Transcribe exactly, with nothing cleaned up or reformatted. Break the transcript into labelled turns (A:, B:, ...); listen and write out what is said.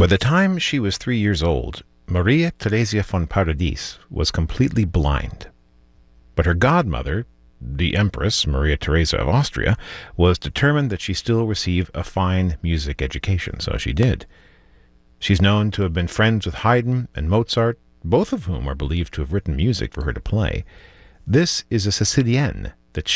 A: By the time she was three years old, Maria Theresia von Paradis was completely blind. But her godmother, the Empress Maria Theresa of Austria, was determined that she still receive a fine music education, so she did. She's known to have been friends with Haydn and Mozart, both of whom are believed to have written music for her to play. This is a Sicilienne that